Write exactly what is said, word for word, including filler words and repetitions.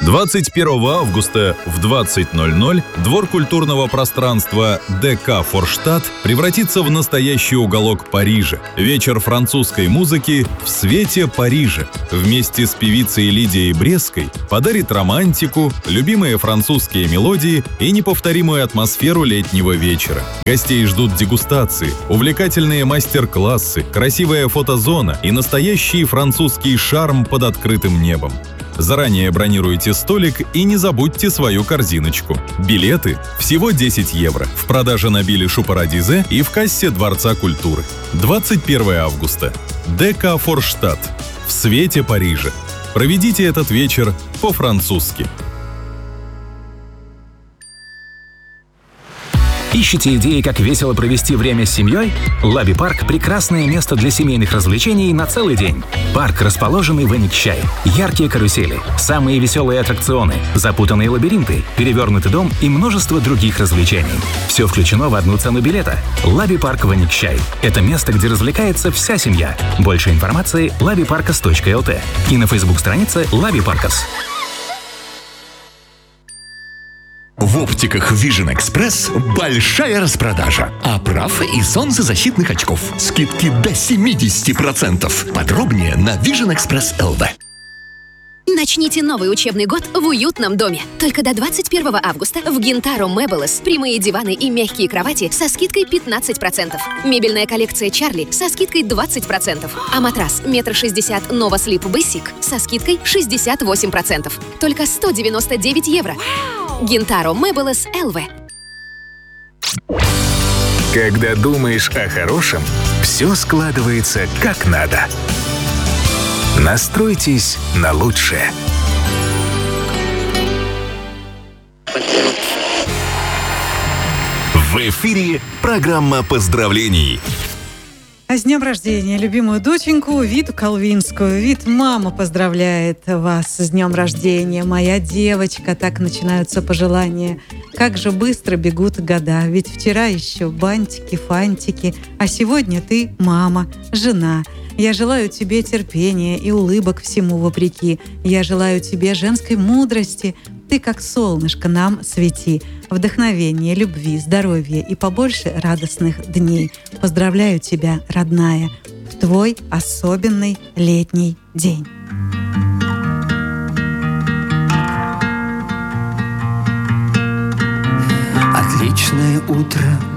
двадцать первого августа в двадцать ноль ноль двор культурного пространства ДК «Форштадт» превратится в настоящий уголок Парижа. Вечер французской музыки в свете Парижа. Вместе с певицей Лидией Брестской подарит романтику, любимые французские мелодии и неповторимую атмосферу летнего вечера. Гостей ждут дегустации, увлекательные мастер-классы, красивая фотозона и настоящий французский шарм под открытым небом. Заранее бронируйте столик и не забудьте свою корзиночку. Билеты всего десять евро. В продаже на Билишу Парадизе и в кассе Дворца культуры. двадцать первого августа. ДК «Форштадт» в свете Парижа. Проведите этот вечер по-французски. Ищете идеи, как весело провести время с семьей? Лаби-парк – прекрасное место для семейных развлечений на целый день. Парк, расположенный в Эникчай. Яркие карусели, самые веселые аттракционы, запутанные лабиринты, перевернутый дом и множество других развлечений. Все включено в одну цену билета. Лаби-парк в Эникчай. Это место, где развлекается вся семья. Больше информации – лабипаркас точка эл ти и на фейсбук-странице Лаби-паркас. В оптиках Vision Express большая распродажа. Оправ и солнцезащитных очков. Скидки до семьдесят процентов. Подробнее на Vision Express точка эл ви. Начните новый учебный год в уютном доме. Только до двадцать первого августа в Гинтаро Мэблес прямые диваны и мягкие кровати со скидкой пятнадцать процентов. Мебельная коллекция Чарли со скидкой двадцать процентов. А матрас метр шестьдесят Nova Sleep Basic со скидкой шестьдесят восемь процентов. Только сто девяносто девять евро. Гинтаро Мэблес точка эл ви. Когда думаешь о хорошем, все складывается как надо. Настройтесь на лучшее. В эфире программа поздравлений. А с днем рождения любимую доченьку Виту Колвинскую. Вит, мама поздравляет вас с днем рождения. Моя девочка, так начинаются пожелания. Как же быстро бегут года. Ведь вчера еще бантики, фантики, а сегодня ты мама, жена. Я желаю тебе терпения и улыбок всему вопреки. Я желаю тебе женской мудрости. Ты, как солнышко, нам свети. Вдохновения, любви, здоровья и побольше радостных дней. Поздравляю тебя, родная, в твой особенный летний день. Отличное утро